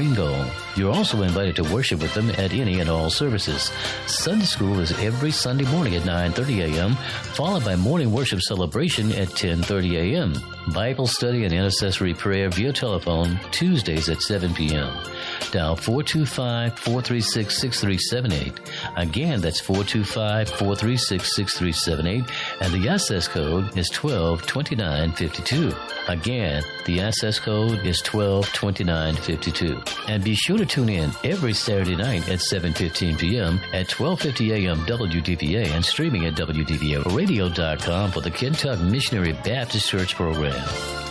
Bingo. You're also invited to worship with them at any and all services. Sunday school is every Sunday morning at 9:30 a.m., followed by morning worship celebration at 10:30 a.m. Bible study and intercessory prayer via telephone Tuesdays at 7 p.m. Dial 425-436-6378. Again, that's 425-436-6378, and the access code is 122952. Again, the access code is 122952. And be sure to tune in every Saturday night at 7:15 p.m. at 12:50 a.m. WDVA and streaming at WDVAradio.com for the Kentucky Missionary Baptist Church program.